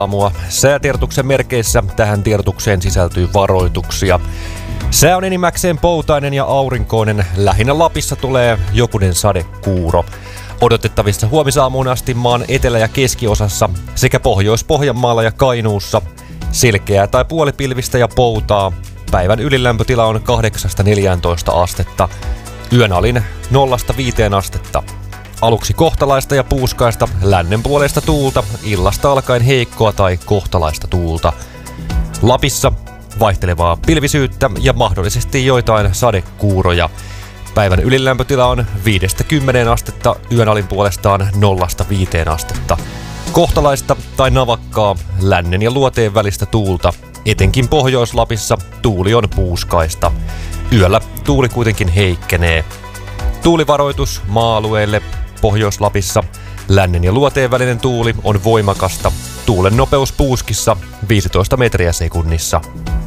Aamua säätiedotuksen merkeissä. Tähän tiedotukseen sisältyy varoituksia. Sää on enimmäkseen poutainen ja aurinkoinen. Lähinnä Lapissa tulee jokunen sadekuuro. Odotettavissa huomisaamuun asti maan etelä- ja keskiosassa sekä Pohjois-Pohjanmaalla ja Kainuussa silkeää tai puolipilvistä ja poutaa. Päivän ylilämpötila on 8-14 astetta. Yön alin 0-5 astetta. Aluksi kohtalaista ja puuskaista, lännen puolesta tuulta, illasta alkaen heikkoa tai kohtalaista tuulta. Lapissa vaihtelevaa pilvisyyttä ja mahdollisesti joitain sadekuuroja. Päivän ylilämpötila on 5-10 astetta, yön alin puolestaan 0-5 astetta. Kohtalaista tai navakkaa, lännen ja luoteen välistä tuulta. Etenkin Pohjois-Lapissa tuuli on puuskaista. Yöllä tuuli kuitenkin heikkenee. Tuulivaroitus maa-alueelle Pohjois-Lapissa. Lännen ja luoteen välinen tuuli on voimakasta. Tuulen nopeus puuskissa 15 metriä sekunnissa.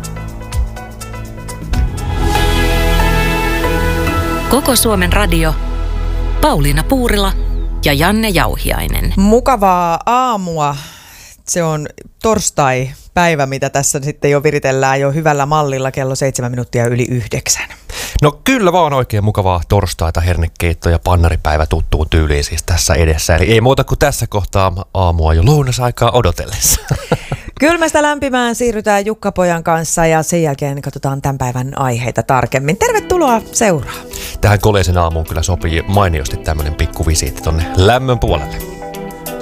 Koko Suomen radio. Pauliina Puurila ja Janne Jauhiainen. Mukavaa aamua. Se on torstai-päivä, mitä tässä sitten jo viritellään jo hyvällä mallilla kello 7 minuuttia yli 9. No kyllä vaan oikein mukavaa torstaita, hernekeitto ja pannaripäivä tuttuun tyyliin siis tässä edessä. Eli ei muuta kuin tässä kohtaa aamua jo lounasaikaa odotellessa. Kylmästä lämpimään siirrytään Jukka-pojan kanssa ja sen jälkeen katsotaan tämän päivän aiheita tarkemmin. Tervetuloa seuraan. Tähän koleisen aamuun kyllä sopii mainiosti tämmöinen pikku visiitti tonne lämmön puolelle.